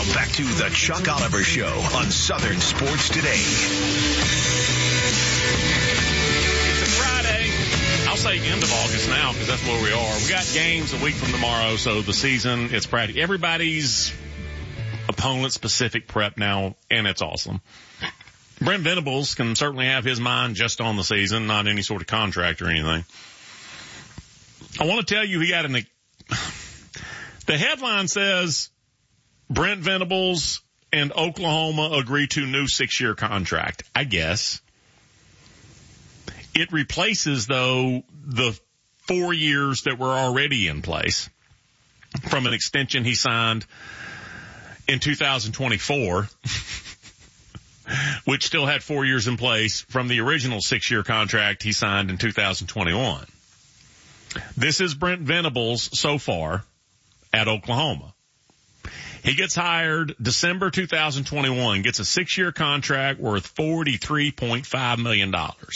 back to the Chuck Oliver Show on Southern Sports Today. It's a Friday. I'll say end of August now because that's where we are. We got games a week from tomorrow, so the season, it's practice. Everybody's opponent-specific prep now, and it's awesome. Brent Venables can certainly have his mind just on the season, not any sort of contract or anything. I want to tell you he got the headline says Brent Venables and Oklahoma agree to new 6-year contract. I guess it replaces, though, the 4 years that were already in place from an extension he signed in 2024, which still had 4 years in place from the original 6-year contract he signed in 2021. This is Brent Venables so far at Oklahoma. He gets hired December 2021, gets a 6-year contract worth $43.5 million.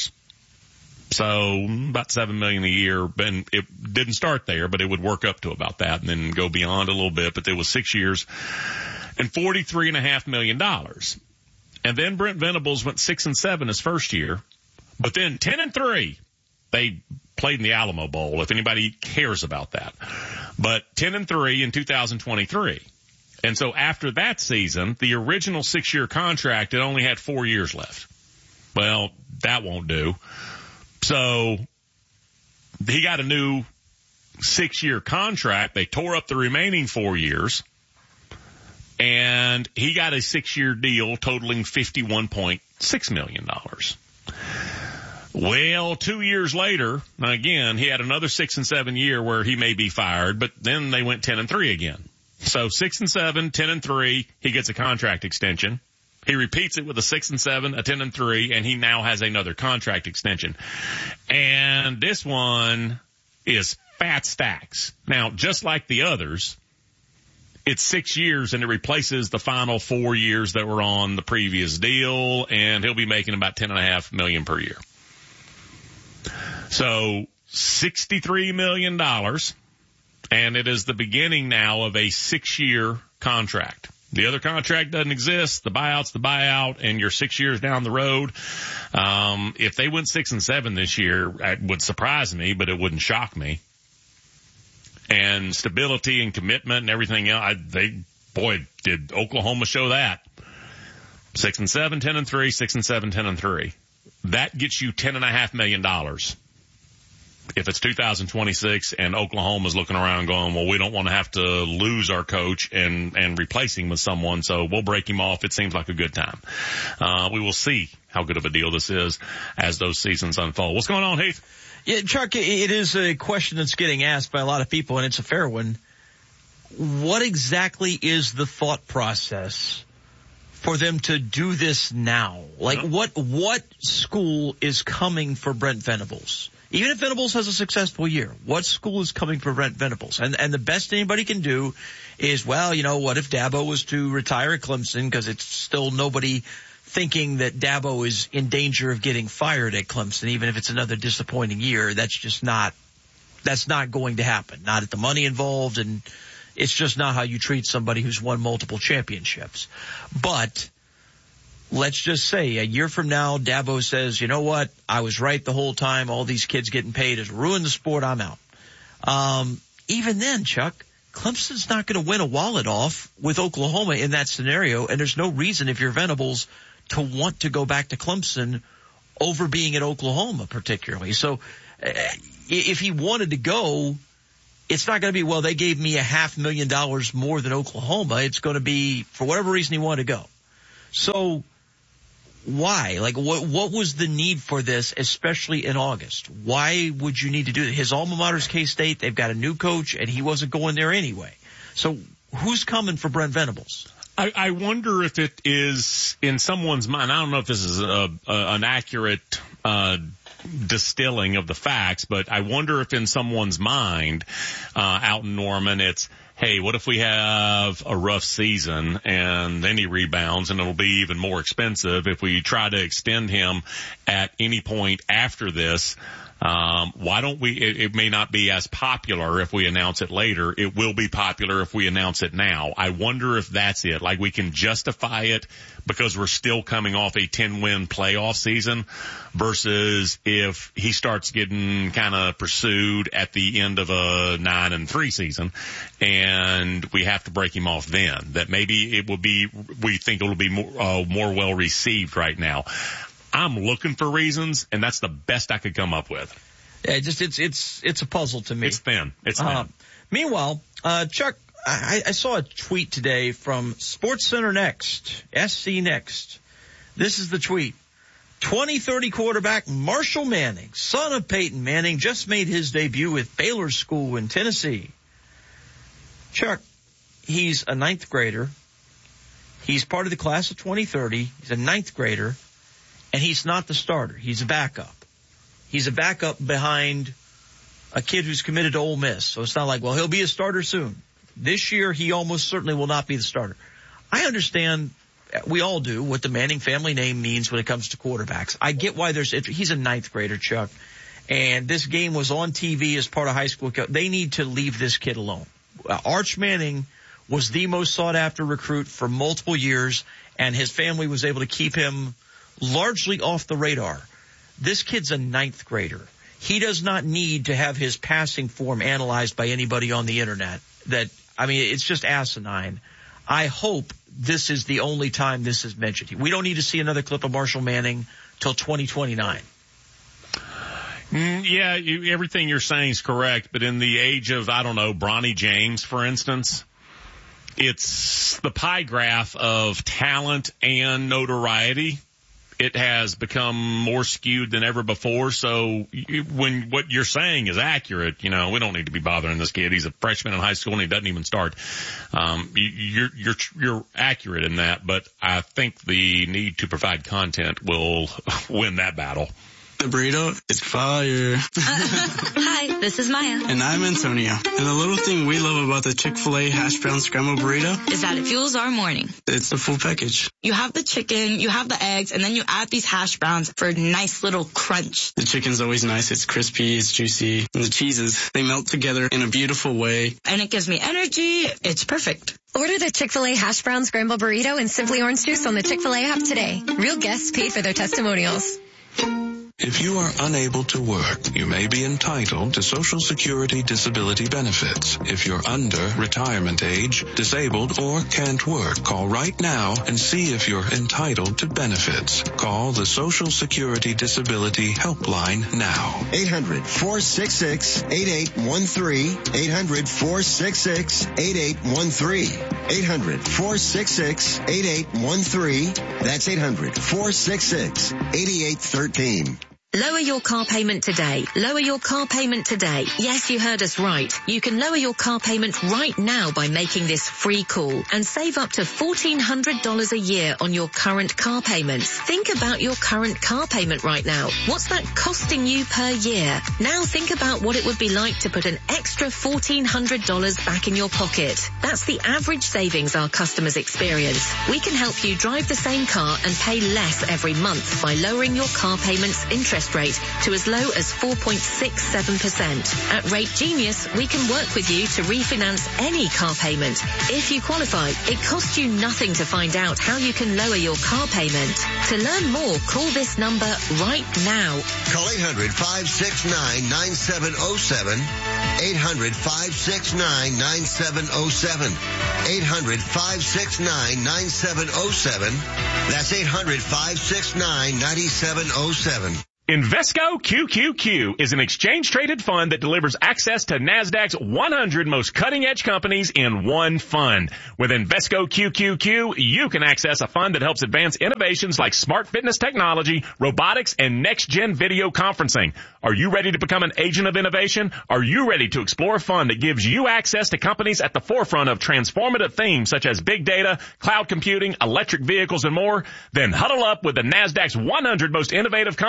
So about $7 million a year. And it didn't start there, but it would work up to about that and then go beyond a little bit. But there was 6 years and $43.5 million. And then Brent Venables went 6-7 his first year, but then 10-3. They played in the Alamo Bowl, if anybody cares about that. But 10-3 in 2023. And so after that season, the original 6-year contract, it only had 4 years left. Well, that won't do. So he got a new 6-year contract. They tore up the remaining 4 years. And he got a 6-year deal totaling $51.6 million. Well, 2 years later, now again, he had another 6-7 year where he may be fired, but then they went 10-3 again. So 6-7, 10-3, he gets a contract extension. He repeats it with a 6-7, a 10-3, and he now has another contract extension. And this one is fat stacks. Now, just like the others, it's 6 years and it replaces the final 4 years that were on the previous deal, and he'll be making about $10.5 million per year. So $63 million, and it is the beginning now of a 6-year contract. The other contract doesn't exist. The buyout's the buyout, and you're 6 years down the road. If they went 6-7 this year, it would surprise me, but it wouldn't shock me. And stability and commitment and everything else, did Oklahoma show that. 6-7, 10-3, 6-7, 10-3. That gets you $10.5 million. If it's 2026 and Oklahoma's looking around going, well, we don't want to have to lose our coach and replace him with someone, so we'll break him off. It seems like a good time. We will see how good of a deal this is as those seasons unfold. What's going on, Heath? Yeah, Chuck, it is a question that's getting asked by a lot of people, and it's a fair one. What exactly is the thought process for them to do this now? Like, what school is coming for Brent Venables? Even if Venables has a successful year, what school is coming for Brent Venables? And the best anybody can do is, well, you know, what if Dabo was to retire at Clemson, because it's still nobody thinking that Dabo is in danger of getting fired at Clemson, even if it's another disappointing year. That's not going to happen. Not at the money involved, and it's just not how you treat somebody who's won multiple championships. But let's just say a year from now, Dabo says, you know what? I was right the whole time. All these kids getting paid has ruined the sport. I'm out. Even then, Chuck, Clemson's not going to win a wallet off with Oklahoma in that scenario. And there's no reason, if you're Venables, to want to go back to Clemson over being at Oklahoma particularly. So if he wanted to go, it's not going to be, well, they gave me $500,000 more than Oklahoma. It's going to be for whatever reason he wanted to go. So why? Like, what was the need for this, especially in August? Why would you need to do it? His alma mater's K-State. They've got a new coach, and he wasn't going there anyway. So who's coming for Brent Venables? I wonder if it is in someone's mind. I don't know if this is an accurate distilling of the facts, but I wonder if in someone's mind out in Norman it's, hey, what if we have a rough season and then he rebounds and it'll be even more expensive if we try to extend him at any point after this. Why don't we, it may not be as popular if we announce it later. It will be popular if we announce it now. I wonder if that's it. Like we can justify it because we're still coming off a 10-win playoff season versus if he starts getting kind of pursued at the end of a 9-3 season and we have to break him off then. That maybe it will be, we think it will be more well received right now. I'm looking for reasons, and that's the best I could come up with. Yeah, it's a puzzle to me. It's thin. It's thin. Meanwhile, Chuck, I saw a tweet today from SportsCenter Next, SC Next. This is the tweet. 2030 quarterback Marshall Manning, son of Peyton Manning, just made his debut with Baylor School in Tennessee. Chuck, he's a 9th grader. He's part of the class of 2030. He's a 9th grader. And he's not the starter. He's a backup. He's a backup behind a kid who's committed to Ole Miss. So it's not like, well, he'll be a starter soon. This year, he almost certainly will not be the starter. I understand, we all do, what the Manning family name means when it comes to quarterbacks. I get why he's a 9th grader, Chuck. And this game was on TV as part of high school. They need to leave this kid alone. Arch Manning was the most sought after recruit for multiple years, and his family was able to keep him largely off the radar. This kid's a 9th grader. He does not need to have his passing form analyzed by anybody on the internet. It's just asinine. I hope this is the only time this is mentioned. We don't need to see another clip of Marshall Manning till 2029. Yeah, everything you're saying is correct, but in the age of, Bronny James, for instance, it's the pie graph of talent and notoriety. It has become more skewed than ever before. So when what you're saying is accurate, we don't need to be bothering this kid. He's a freshman in high school and he doesn't even start. You're accurate in that, but I think the need to provide content will win that battle. The burrito is fire. Hi, this is Maya. And I'm Antonio. And the little thing we love about the Chick-fil-A hash brown scrambled burrito is that it fuels our morning. It's the full package. You have the chicken, you have the eggs, and then you add these hash browns for a nice little crunch. The chicken's always nice. It's crispy, it's juicy. And the cheeses, they melt together in a beautiful way. And it gives me energy. It's perfect. Order the Chick-fil-A hash brown scrambled burrito and Simply Orange Juice on the Chick-fil-A app today. Real guests pay for their testimonials. If you are unable to work, you may be entitled to Social Security disability benefits. If you're under retirement age, disabled, or can't work, call right now and see if you're entitled to benefits. Call the Social Security Disability Helpline now. 800-466-8813. 800-466-8813. 800-466-8813. That's 800-466-8813. Lower your car payment today. Lower your car payment today. Yes, you heard us right. You can lower your car payment right now by making this free call and save up to $1,400 a year on your current car payments. Think about your current car payment right now. What's that costing you per year? Now think about what it would be like to put an extra $1,400 back in your pocket. That's the average savings our customers experience. We can help you drive the same car and pay less every month by lowering your car payments interest rate to as low as 4.67%. At Rate Genius, we can work with you to refinance any car payment. If you qualify, it costs you nothing to find out how you can lower your car payment. To learn more, call this number right now. Call 800-569-9707. 800-569-9707. 800-569-9707. That's 800-569-9707. Invesco QQQ is an exchange-traded fund that delivers access to NASDAQ's 100 most cutting-edge companies in one fund. With Invesco QQQ, you can access a fund that helps advance innovations like smart fitness technology, robotics, and next-gen video conferencing. Are you ready to become an agent of innovation? Are you ready to explore a fund that gives you access to companies at the forefront of transformative themes such as big data, cloud computing, electric vehicles, and more? Then huddle up with the NASDAQ's 100 most innovative companies in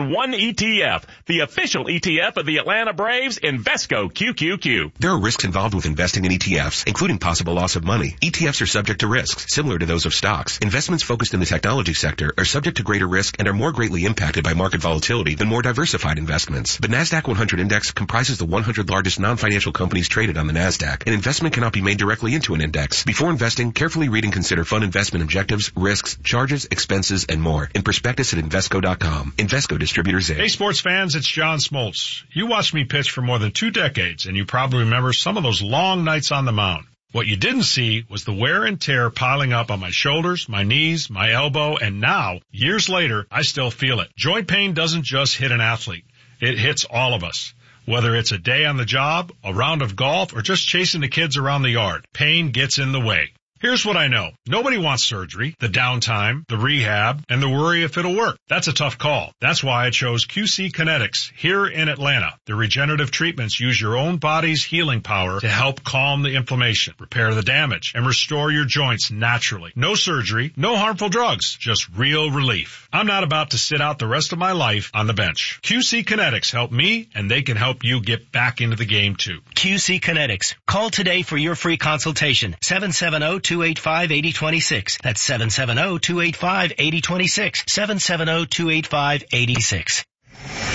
in one ETF, the official ETF of the Atlanta Braves, Invesco QQQ. There are risks involved with investing in ETFs, including possible loss of money. ETFs are subject to risks, similar to those of stocks. Investments focused in the technology sector are subject to greater risk and are more greatly impacted by market volatility than more diversified investments. The NASDAQ 100 index comprises the 100 largest non-financial companies traded on the NASDAQ. An investment cannot be made directly into an index. Before investing, carefully read and consider fund investment objectives, risks, charges, expenses, and more in prospectus at Invesco.com. Invesco Distributors Inc. Hey sports fans, it's John Smoltz. You watched me pitch for more than 2 decades, and you probably remember some of those long nights on the mound. What you didn't see was the wear and tear piling up on my shoulders, my knees, my elbow, and now, years later, I still feel it. Joint pain doesn't just hit an athlete. It hits all of us. Whether it's a day on the job, a round of golf, or just chasing the kids around the yard, pain gets in the way. Here's what I know. Nobody wants surgery, the downtime, the rehab, and the worry if it'll work. That's a tough call. That's why I chose QC Kinetics here in Atlanta. The regenerative treatments use your own body's healing power to help calm the inflammation, repair the damage, and restore your joints naturally. No surgery, no harmful drugs, just real relief. I'm not about to sit out the rest of my life on the bench. QC Kinetics help me, and they can help you get back into the game too. QC Kinetics. Call today for your free consultation. 770-285-8026. That's 770-285-8026. 770-285-8026.